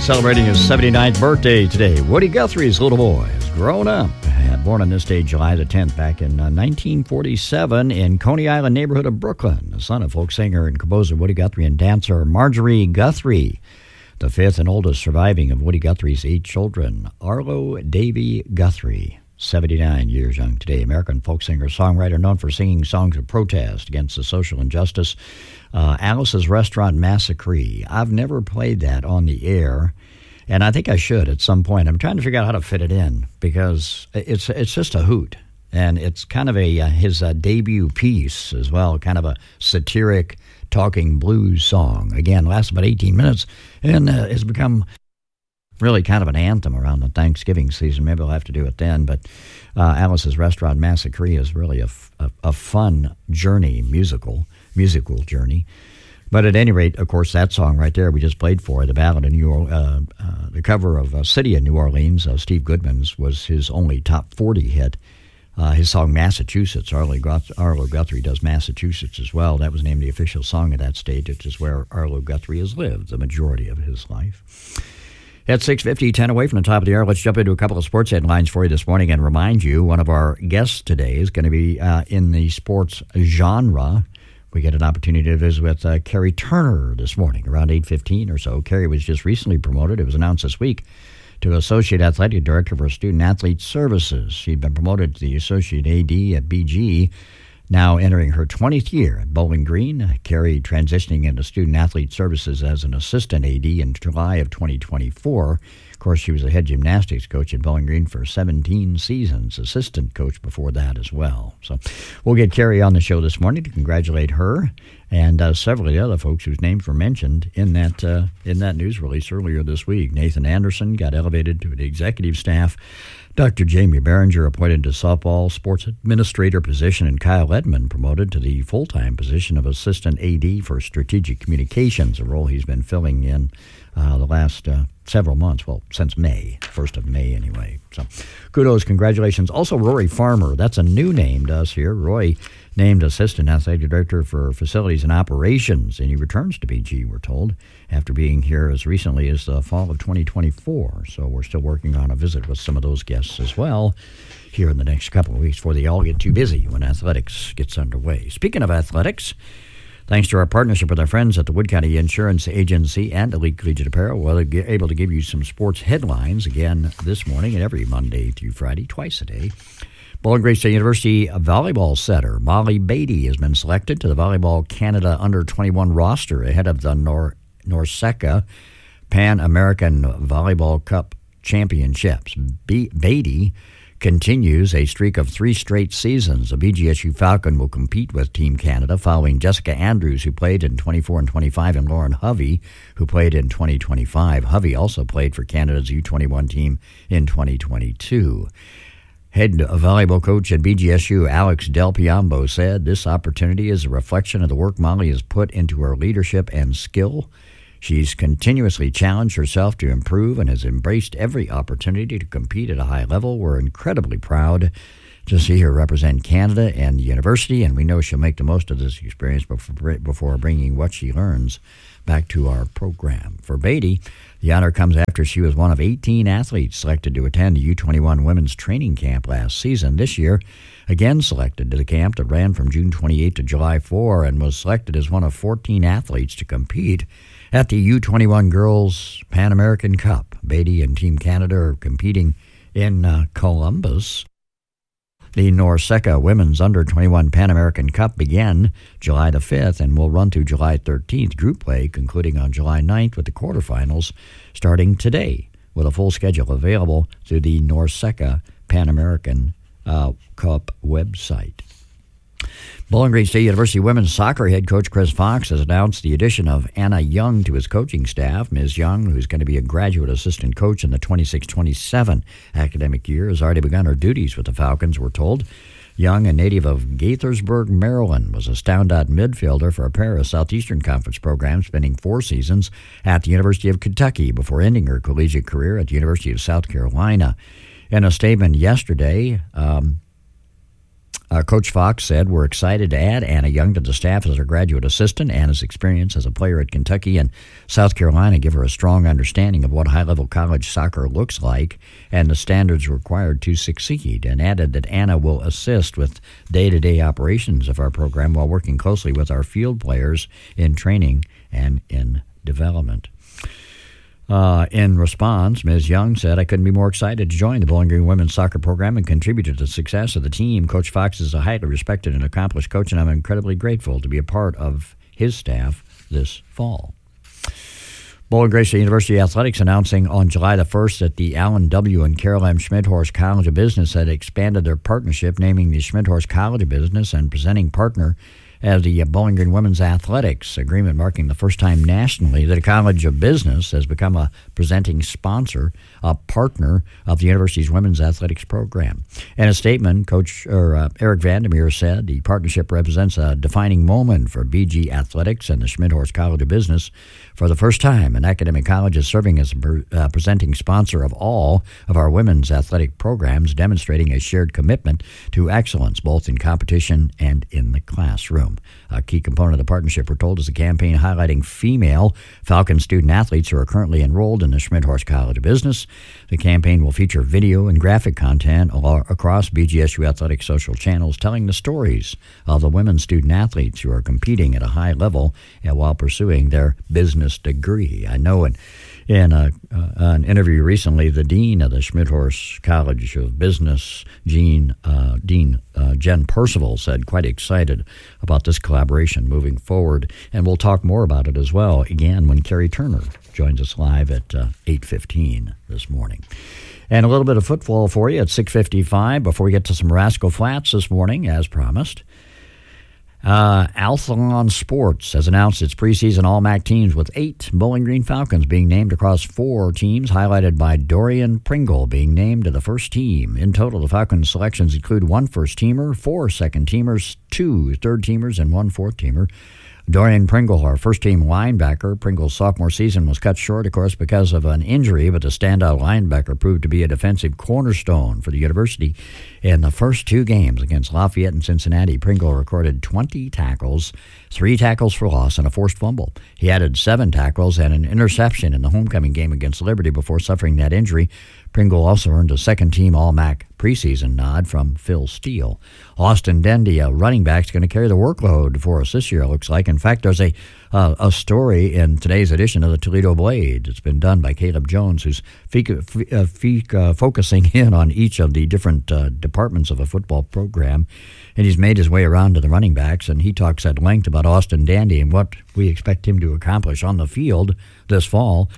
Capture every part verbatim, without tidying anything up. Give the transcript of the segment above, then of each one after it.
Celebrating his seventy-ninth birthday today, Woody Guthrie's little boy has grown up. Born on this day, July the tenth, back in uh, nineteen forty-seven in Coney Island neighborhood of Brooklyn. The son of folk singer and composer Woody Guthrie and dancer Marjorie Guthrie. The fifth and oldest surviving of Woody Guthrie's eight children, Arlo Davy Guthrie, seventy-nine years young today. American folk singer, songwriter known for singing songs of protest against the social injustice. Uh, Alice's Restaurant Massacre. I've never played that on the air, and I think I should at some point. I'm trying to figure out how to fit it in because it's it's just a hoot, and it's kind of a uh, his uh, debut piece as well, kind of a satiric talking blues song. Again, lasts about eighteen minutes, and uh, has become really kind of an anthem around the Thanksgiving season. Maybe I'll have to do it then, but uh, Alice's Restaurant Massacre is really a, f- a, a fun journey, musical, musical journey. But at any rate, of course, that song right there we just played for, the ballad of New Orleans, uh, uh, the cover of uh, City of New Orleans, uh, Steve Goodman's, was his only top forty hit. Uh, his song Massachusetts, Arlo, Guth- Arlo Guthrie does Massachusetts as well. That was named the official song of that state, which is where Arlo Guthrie has lived the majority of his life. At six fifty, ten away from the top of the hour, let's jump into a couple of sports headlines for you this morning and remind you one of our guests today is going to be uh, in the sports genre. We get an opportunity to visit with uh, Carrie Turner this morning around eight fifteen or so. Carrie was just recently promoted. It was announced this week to Associate Athletic Director for Student Athlete Services. She'd been promoted to the Associate A D at B G, now entering her twentieth year at Bowling Green. Carrie transitioning into Student Athlete Services as an Assistant A D in July of twenty twenty-four. Of course, she was a head gymnastics coach at Bowling Green for seventeen seasons, assistant coach before that as well. So we'll get Carrie on the show this morning to congratulate her and uh, several of the other folks whose names were mentioned in that uh, in that news release earlier this week. Nathan Anderson got elevated to the executive staff. Doctor Jamie Behringer appointed to softball sports administrator position, and Kyle Edmond promoted to the full-time position of assistant A D for strategic communications, a role he's been filling in uh, the last uh, several months, well, since May, first of May anyway. So kudos, congratulations. Also, Rory Farmer, that's a new name to us here. Roy named Assistant Athletic Director for Facilities and Operations, and he returns to B G, we're told, after being here as recently as the fall of twenty twenty-four. So we're still working on a visit with some of those guests as well here in the next couple of weeks before they all get too busy when athletics gets underway. Speaking of athletics, thanks to our partnership with our friends at the Wood County Insurance Agency and Elite Collegiate Apparel, we're able to give you some sports headlines again this morning and every Monday through Friday, twice a day. Bowling Green State University volleyball setter Molly Beatty has been selected to the Volleyball Canada under twenty-one roster ahead of the Nor- Norseca Pan American Volleyball Cup Championships. B- Beatty continues a streak of three straight seasons. The B G S U Falcon will compete with Team Canada following Jessica Andrews, who played in twenty-four and twenty-five, and Lauren Hovey, who played in twenty twenty-five. Hovey also played for Canada's U twenty-one team in twenty twenty-two. Head volleyball coach at B G S U, Alex Del Piombo, said this opportunity is a reflection of the work Molly has put into her leadership and skill. She's continuously challenged herself to improve and has embraced every opportunity to compete at a high level. We're incredibly proud to see her represent Canada and the university, and we know she'll make the most of this experience before, before bringing what she learns back to our program. For Beatty, the honor comes after she was one of eighteen athletes selected to attend the U twenty-one women's training camp last season. This year, again selected to the camp that ran from June twenty-eighth to July fourth, and was selected as one of fourteen athletes to compete at the U twenty-one Girls Pan American Cup. Beatty and Team Canada are competing in uh, Columbus. The Norseca Women's Under twenty-one Pan American Cup began July the fifth and will run through July thirteenth. Group play concluding on July ninth with the quarterfinals starting today, with a full schedule available through the Norseca Pan American uh, Cup website. Bowling Green State University women's soccer head coach Chris Fox has announced the addition of Anna Young to his coaching staff. Miz Young, who's going to be a graduate assistant coach in the twenty-six twenty-seven academic year, has already begun her duties with the Falcons, we're told. Young, a native of Gaithersburg, Maryland, was a stand-out midfielder for a pair of Southeastern Conference programs, spending four seasons at the University of Kentucky before ending her collegiate career at the University of South Carolina. In a statement yesterday, um, Uh, Coach Fox said, we're excited to add Anna Young to the staff as our graduate assistant. Anna's experience as a player at Kentucky and South Carolina give her a strong understanding of what high-level college soccer looks like and the standards required to succeed, and added that Anna will assist with day-to-day operations of our program while working closely with our field players in training and in development. Uh, in response, Miz Young said, I couldn't be more excited to join the Bowling Green women's soccer program and contribute to the success of the team. Coach Fox is a highly respected and accomplished coach, and I'm incredibly grateful to be a part of his staff this fall. Bowling Green State University Athletics announcing on July the first that the Allen W. and Carol M. Schmidhorst College of Business had expanded their partnership, naming the Schmidhorst College of Business and presenting partner as the Bowling Green Women's Athletics agreement, marking the first time nationally that a College of Business has become a presenting sponsor, a partner of the university's women's athletics program. In a statement, Coach or, uh, Eric Vandermeer said the partnership represents a defining moment for B G Athletics and the Schmidhorst College of Business. For the first time, an academic college is serving as a per, uh, presenting sponsor of all of our women's athletic programs, demonstrating a shared commitment to excellence both in competition and in the classroom. A key component of the partnership, we're told, is a campaign highlighting female Falcon student athletes who are currently enrolled in the Schmidhorst College of Business. The campaign will feature video and graphic content across B G S U Athletic social channels telling the stories of the women student athletes who are competing at a high level and while pursuing their business degree. I know in, in a, uh, an interview recently, the dean of the Schmidhorst College of Business, Jean, uh, Dean uh, Jen Percival, said quite excited about this collaboration moving forward, and we'll talk more about it as well again when Carrie Turner joins us live at uh, eight fifteen this morning. And a little bit of football for you at six fifty-five before we get to some Rascal Flats this morning, as promised. Uh, Athlon Sports has announced its preseason All-M A C teams with eight Bowling Green Falcons being named across four teams, highlighted by Dorian Pringle being named to the first team. In total, the Falcons selections include one first-teamer, four second-teamers, two third-teamers, and one fourth-teamer. Dorian Pringle, our first-team linebacker. Pringle's sophomore season was cut short, of course, because of an injury, but the standout linebacker proved to be a defensive cornerstone for the university. In the first two games against Lafayette and Cincinnati, Pringle recorded twenty tackles, three tackles for loss, and a forced fumble. He added seven tackles and an interception in the homecoming game against Liberty before suffering that injury. Pringle also earned a second-team All-M A C preseason nod from Phil Steele. Austin Dendy, a running back, is going to carry the workload for us this year, it looks like. In fact, there's a uh, a story in today's edition of the Toledo Blade. It's been done by Caleb Jones, who's f- f- f- uh, focusing in on each of the different uh, departments of a football program. And he's made his way around to the running backs, and he talks at length about Austin Dendy and what we expect him to accomplish on the field this fall.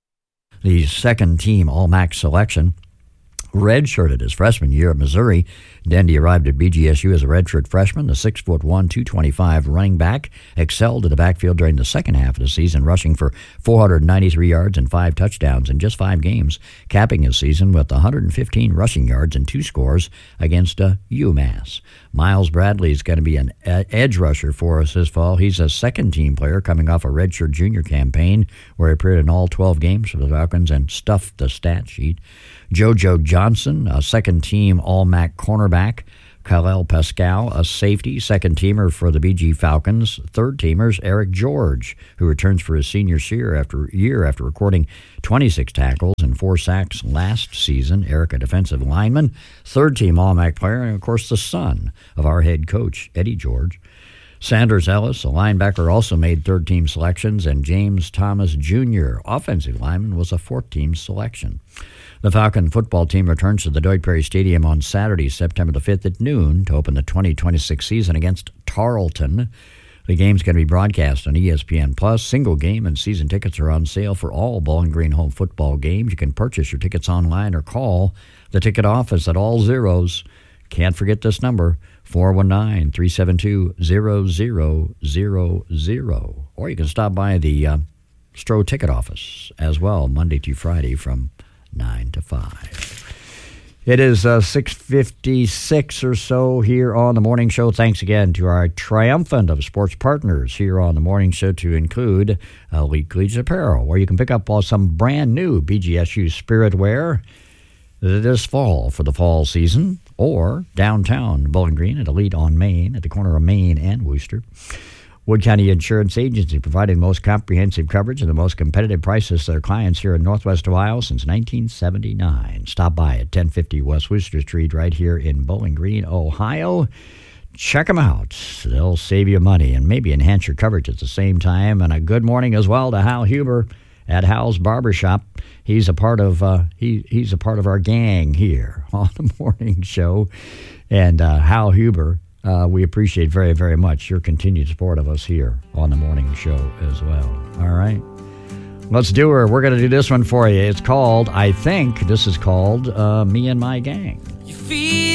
The second-team All-M A C selection. Redshirted his freshman year at Missouri, Dendy arrived at B G S U as a redshirt freshman. The six foot one, two twenty-five running back excelled in the backfield during the second half of the season, rushing for four hundred ninety-three yards and five touchdowns in just five games, capping his season with one hundred fifteen rushing yards and two scores against uh, UMass. Miles Bradley is going to be an edge rusher for us this fall. He's a second-team player coming off a redshirt junior campaign where he appeared in all twelve games for the Falcons and stuffed the stat sheet. JoJo Johnson, a second-team All-M A C cornerback. Khalil Pascal, a safety, second-teamer for the B G Falcons. Third-teamers, Eric George, who returns for his senior year after year after recording twenty-six tackles and four sacks last season. Eric, a defensive lineman. Third-team All-M A C player, and, of course, the son of our head coach, Eddie George. Sanders Ellis, a linebacker, also made third-team selections, and James Thomas Junior, offensive lineman, was a fourth-team selection. The Falcon football team returns to the Deutsch Perry Stadium on Saturday, September the fifth at noon to open the twenty twenty-six season against Tarleton. The game's going to be broadcast on E S P N Plus. Single game and season tickets are on sale for all Bowling Green home football games. You can purchase your tickets online or call the ticket office at all zeros. Can't forget this number, four one nine, three seven two, zero zero zero zero. Or you can stop by the uh, Stroh ticket office as well, Monday through Friday from nine to five. It is uh, six fifty-six or so here on the Morning Show. Thanks again to our triumphant of sports partners here on the Morning Show, to include Elite Collegiate Apparel, where you can pick up some brand new B G S U Spirit wear this fall for the fall season. or downtown Bowling Green at Elite on Main at the corner of Main and Wooster. Wood County Insurance Agency, providing the most comprehensive coverage and the most competitive prices to their clients here in Northwest Ohio since nineteen seventy-nine. Stop by at ten fifty West Wooster Street right here in Bowling Green, Ohio. Check them out. They'll save you money and maybe enhance your coverage at the same time. And a good morning as well to Hal Huber at Hal's Barbershop. He's a part of uh, he he's a part of our gang here on the morning show. And uh, Hal Huber, uh, we appreciate very, very much your continued support of us here on the morning show as well. All right. Let's do her. We're going to do this one for you. It's called, I think this is called uh, Me and My Gang. You feel